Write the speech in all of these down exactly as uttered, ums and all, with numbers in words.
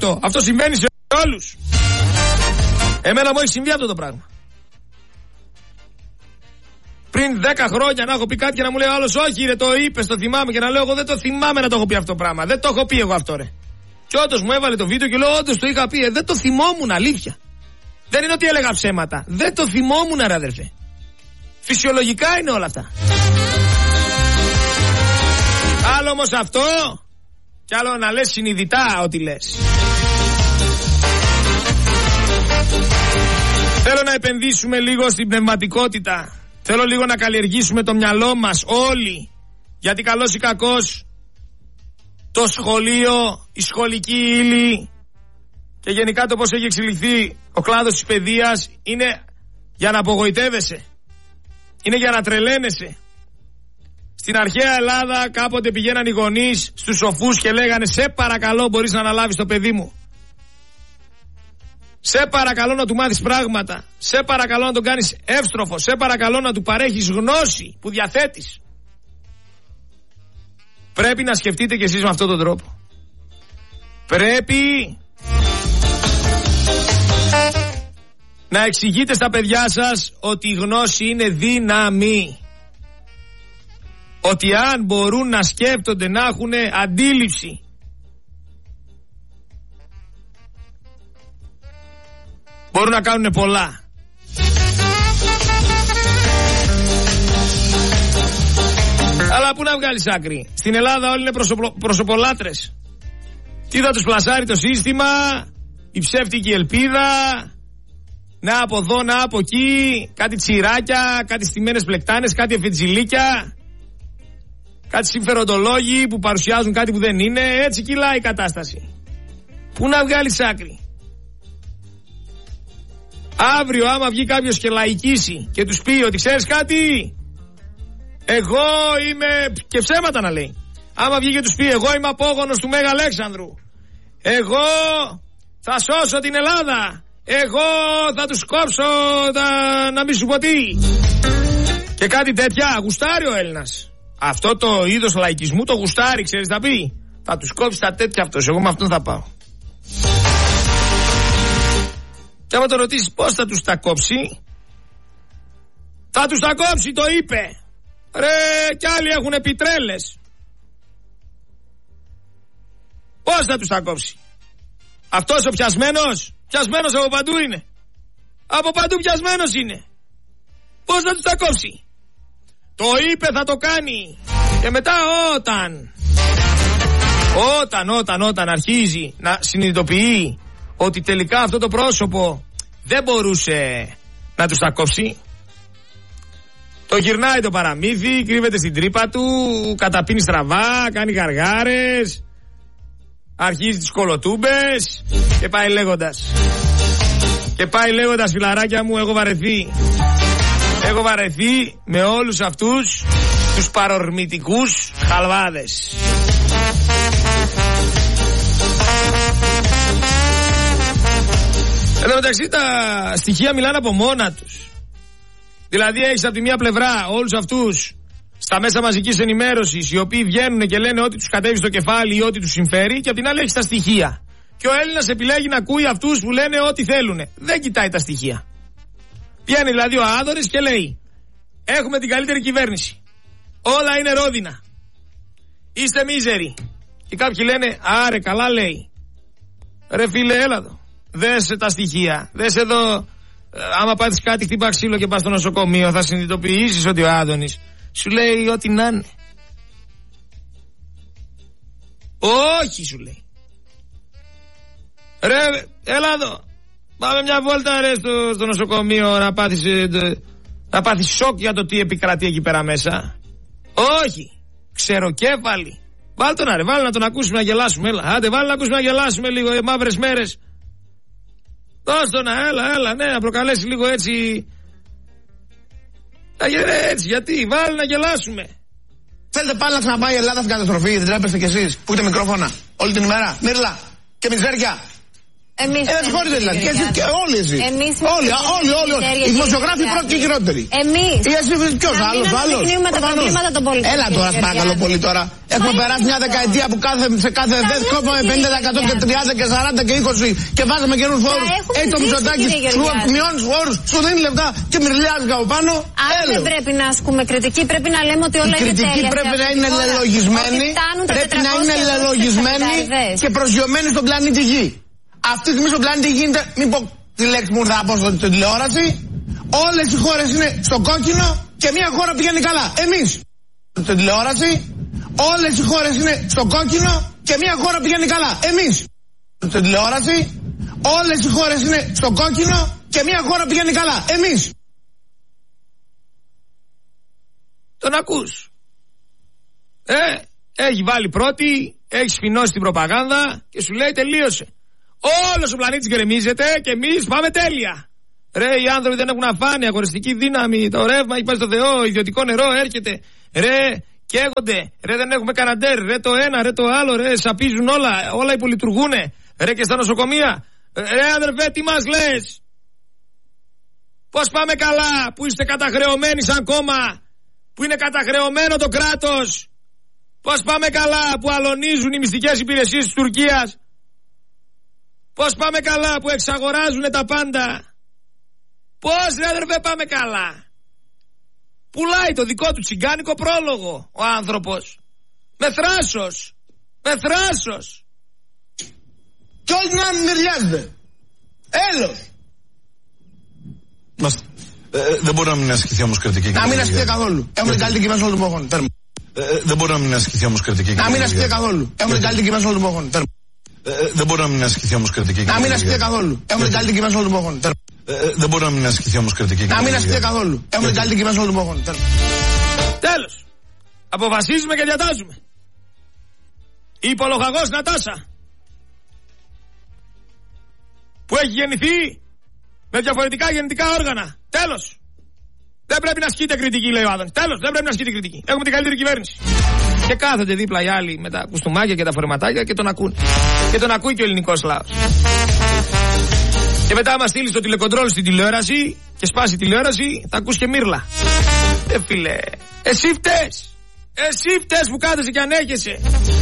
λεπτό. Αυτό συμβαίνει σε όλους. Εμένα μου έχει συμβεί αυτό το πράγμα. Πριν δέκα χρόνια να έχω πει κάτι και να μου λέει ο άλλος, όχι ρε, το είπες, το θυμάμαι. Και να λέω εγώ, δεν το θυμάμαι να το έχω πει αυτό το πράγμα. Δεν το έχω πει εγώ αυτό, ρε. Και όντως μου έβαλε το βίντεο και λέω, όντως το είχα πει. Ε, δεν το θυμόμουν, αλήθεια. Δεν είναι ότι έλεγα ψέματα. Δεν το θυμόμουν, ρε αδερφέ. Φυσιολογικά είναι όλα αυτά. Άλλο όμως αυτό, κι άλλο να λες συνειδητά ό,τι λες. Θέλω να επενδύσουμε λίγο στην πνευματικότητα. Θέλω λίγο να καλλιεργήσουμε το μυαλό μας όλοι. Γιατί καλός ή κακός, το σχολείο, η σχολική ύλη και γενικά το πώς έχει εξελιχθεί ο κλάδος της παιδείας είναι για να απογοητεύεσαι. Είναι για να τρελαίνεσαι. Στην αρχαία Ελλάδα κάποτε πηγαίναν οι γονείς στους σοφούς και λέγανε, σε παρακαλώ, μπορείς να αναλάβεις το παιδί μου. Σε παρακαλώ να του μάθεις πράγματα. Σε παρακαλώ να τον κάνεις εύστροφο. Σε παρακαλώ να του παρέχεις γνώση που διαθέτεις. Πρέπει να σκεφτείτε κι εσείς με αυτόν τον τρόπο. Πρέπει να εξηγείτε στα παιδιά σας ότι η γνώση είναι δύναμη. Ότι αν μπορούν να σκέπτονται, να έχουν αντίληψη, μπορούν να κάνουν πολλά. Αλλά πού να βγάλεις άκρη. Στην Ελλάδα όλοι είναι προσωπο, προσωπολάτρες. Τι θα τους πλασάρει το σύστημα, η ψεύτικη ελπίδα, να από εδώ, να από εκεί, κάτι τσιράκια, κάτι στημένες πλεκτάνες, κάτι εφετζιλίκια, κάτι συμφεροντολόγοι που παρουσιάζουν κάτι που δεν είναι. Έτσι κυλάει η κατάσταση. Πού να βγάλεις άκρη. Αύριο άμα βγει κάποιος και λαϊκίσει και τους πει ότι ξέρεις κάτι, εγώ είμαι, και ψέματα να λέει, άμα βγει και τους πει εγώ είμαι απόγονος του Μέγα Αλέξανδρου, εγώ θα σώσω την Ελλάδα, εγώ θα τους κόψω τα... να μην σου πω τι, και κάτι τέτοια, γουστάρει ο Έλληνας. Αυτό το είδος λαϊκισμού το γουστάρει, ξέρεις θα πει, θα τους κόψει τα τέτοια αυτός, εγώ με αυτόν θα πάω. Και άμα το ρωτήσεις πώς θα τους τα κόψει, θα τους τα κόψει, το είπε. Ρε, κι άλλοι έχουν επιτρέλες. Πώς θα τους τα κόψει. Αυτός ο πιασμένος, πιασμένος από παντού είναι. Από παντού πιασμένος είναι. Πώς θα τους τα κόψει. Το είπε, θα το κάνει. Και μετά όταν Όταν, όταν, όταν αρχίζει να συνειδητοποιεί ότι τελικά αυτό το πρόσωπο δεν μπορούσε να τους τα κόψει, το γυρνάει το παραμύθι, κρύβεται στην τρύπα του, καταπίνει στραβά, κάνει γαργάρες, αρχίζει τις κολοτούμπες και πάει λέγοντας. Και πάει λέγοντας, φιλαράκια μου, έχω βαρεθεί. Έχω βαρεθεί με όλους αυτούς τους παρορμητικούς χαλβάδες. Εν τω μεταξύ τα στοιχεία μιλάνε από μόνα τους. Δηλαδή έχεις από τη μία πλευρά όλους αυτούς στα μέσα μαζικής ενημέρωσης οι οποίοι βγαίνουν και λένε ό,τι τους κατέβει στο κεφάλι ή ό,τι τους συμφέρει, και από την άλλη έχεις τα στοιχεία. Και ο Έλληνας επιλέγει να ακούει αυτούς που λένε ό,τι θέλουν. Δεν κοιτάει τα στοιχεία. Βγαίνει δηλαδή ο Άδωρης και λέει έχουμε την καλύτερη κυβέρνηση. Όλα είναι ρόδινα. Είστε μίζεροι. Και κάποιοι λένε άρε καλά λέει. Ρε φίλε έλα εδώ. Δες τα στοιχεία. Δες εδώ. Άμα πάθεις κάτι χτύπα ξύλο και πας στο νοσοκομείο θα συνειδητοποιήσεις ότι ο Άδωνης σου λέει ό,τι να είναι. Όχι σου λέει. Ρε έλα εδώ. Πάμε μια βόλτα ρε στο, στο νοσοκομείο να πάθεις, να πάθεις σοκ για το τι επικρατεί εκεί πέρα μέσα. Όχι. Ξεροκέφαλη. Βάλ' τον ρε, βάλ' να τον ακούσουμε να γελάσουμε. Έλα, άντε βάλ' να ακούσουμε να γελάσουμε λίγο, ε, μαύρες μέρες. Δώσ' τον, έλα, έλα, ναι, να προκαλέσει λίγο έτσι. Ρε, έτσι, γιατί, βάλ' να γελάσουμε. Θέλετε πάλι να ξαναπάει η Ελλάδα στην καταστροφή, δεν τρέπεστε κι εσείς που έχετε μικρόφωνα όλη την ημέρα. Μύρλα και μιζέρια. Εμείς ε, δεν συγχωρείτε δηλαδή. Και εσείς και όλοι εσείς. Εμείς όλοι, όλοι, όλοι, όλοι. Οι δημοσιογράφοι πρώτοι και χειρότεροι. Εμείς. Ή εσύ ποιος άλλος, άλλος. Τα προβλήματα των πολιτών. Έλα τώρα, παρακαλώ πολύ τώρα. Έχουμε περάσει μια δεκαετία που κάθε, σε κάθε δέση κόβαμε πενήντα τοις εκατό και τριάντα και σαράντα και είκοσι και βάζαμε καινούς φόρους. Έχει το Μητσοτάκη, σου μειώνεις φόρους, σου δίνει λεφτά και μυρλιάζει από πάνω. Αν δεν πρέπει να ασκούμε κριτική, πρέπει να λέμε ότι όλα είναι τέλεια. Η κριτική πρέπει να είναι λελογισμένη, πρέπει να είναι λελογισμένη και προσγειωμένη στον πλανήτη Γη. Αυτή τη στιγμή στον πλανήτη Γη γίνεται, μην πω τη λέξη μου, θα πω στην τηλεόραση, όλες οι χώρες είναι στο κόκκινο και μια χώρα πηγαίνει καλά. Εμείς, στην τηλεόραση, όλες οι χώρες είναι στο κόκκινο και μια χώρα πηγαίνει καλά. Εμείς, στην τηλεόραση, όλες οι χώρες είναι στο κόκκινο και μια χώρα πηγαίνει καλά. Εμείς. Τον ακούς. Ε, έχει βάλει πρώτη, έχει σφινώσει την προπαγάνδα και σου λέει τελείωσε. Όλος ο πλανήτης γκρεμίζεται και εμείς πάμε τέλεια. Ρε, οι άνθρωποι δεν έχουν αφάνεια, αγοριστική δύναμη, το ρεύμα έχει πάει στο Θεό, ιδιωτικό νερό έρχεται. Ρε, καίγονται. Ρε, δεν έχουμε καναντέρ. Ρε, το ένα, ρε, το άλλο. Ρε, σαπίζουν όλα. Όλα υπολειτουργούνε. Ρε, και στα νοσοκομεία. Ρε, αδερφέ, τι μας λες? Πώς πάμε καλά που είστε καταχρεωμένοι σαν κόμμα, που είναι καταχρεωμένο το κράτος? Πώς πάμε καλά που αλωνίζουν οι μυστικές υπηρεσίες της Τουρκίας? Πώς πάμε καλά που εξαγοράζουν τα πάντα? Πώς, ρε αδερφέ, πάμε καλά? Πουλάει το δικό του τσιγκάνικο πρόλογο ο άνθρωπος. Με θράσος. Με θράσος. Κι όλοι να μην μυριάζετε. Έλος. Μας, ε, δεν μπορεί να μην ασκηθεί όμως κριτική. Να μην ασκηθεί καθόλου. Έχουμε την καλύτερη κυβέρνηση όλων των εποχών. Ε, δεν μπορεί να μην ασκηθεί όμως κριτική. Να μην ασκηθεί καθόλου. Έχουμε την καλύτερη κυβέρνηση όλων των εποχών. Ε, δεν μπορεί να μην ασκηθεί όμως κριτική. Να μην ασκηθεί καθόλου. Έχουμε την καλύτερη κυβέρνηση όλων των εποχών. Ε, δεν μπορεί να μην ασκηθεί όμως κριτική. Να μην ασκηθεί καθόλου. Έχουμε την καλύτερη κυβέρνηση όλων των εποχών. Τέλος. Αποφασίζουμε και διατάζουμε. Υπολογαγός Νατάσα, που έχει γεννηθεί με διαφορετικά γεννητικά όργανα. Τέλος. Δεν πρέπει να ασκείται κριτική, λέει ο Άδωνης. Τέλος. Δεν πρέπει να ασκείται κριτική. Έχουμε την καλύτερη κυβέρνηση. Και κάθονται δίπλα οι άλλοι με τα κουστούμάκια και τα φορεματάκια και τον ακούν. Και τον ακούει και ο ελληνικός λαός. Και μετά, άμα στείλει το τηλεκοντρόλ στην τηλεόραση και σπάσει η τηλεόραση, θα ακούς και μύρλα. Ε, φίλε, εσύ φταίς. Εσύ φταίς που κάθεσαι και ανέχεσαι.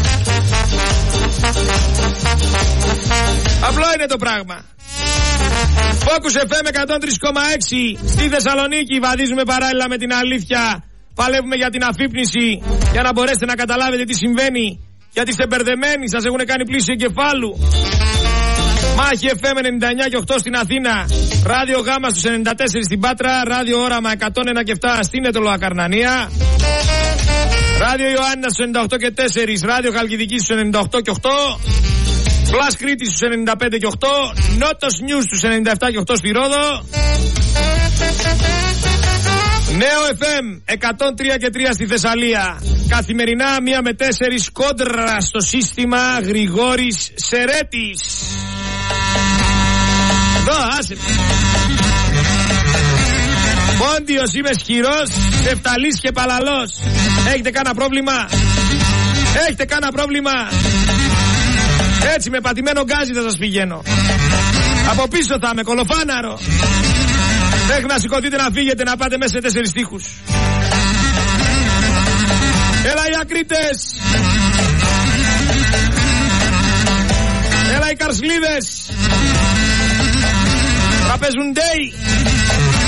Απλό είναι το πράγμα. Focus εφ εμ εκατόν τρία κόμμα έξι στη Θεσσαλονίκη. Βαδίζουμε παράλληλα με την αλήθεια. Παλεύουμε για την αφύπνιση, για να μπορέσετε να καταλάβετε τι συμβαίνει. Γιατί είστε μπερδεμένοι, σας έχουν κάνει πλήση εγκεφάλου. Μάχη εφ εμ ενενήντα εννιά και οκτώ στην Αθήνα, Ράδιο Γάμα στους ενενήντα τέσσερα στην Πάτρα, Ράδιο Όραμα εκατόν ένα και επτά στην Ετωλοακαρνανία, Ράδιο Ιωάννηνα στους ενενήντα οκτώ και τέσσερα, Ράδιο Χαλκιδική στους ενενήντα οκτώ και οκτώ, Plus Κρήτη στους ενενήντα πέντε και οκτώ, Νότος News στους ενενήντα επτά και οκτώ στη Ρόδο, Νέο εφ εμ εκατόν τρία και τρία στη Θεσσαλία. Καθημερινά μία με τέσσερις κόντρα στο σύστημα Γρηγόρης Σερέτης. Εδώ, άσε. Πόντιος είμαι σχηρός, Νεφταλής και Παλαλός. Έχετε κάνα πρόβλημα? Έχετε κάνα πρόβλημα? Έτσι με πατημένο γκάζι θα σας πηγαίνω. Από πίσω θα είμαι κολοφάναρο. Μέχρι να σηκωθείτε να φύγετε, να πάτε μέσα σε τέσσερις τείχους. Έλα οι Ακρίτες. Έλα οι Καρσλίδες. Θα παίζουν ντέι.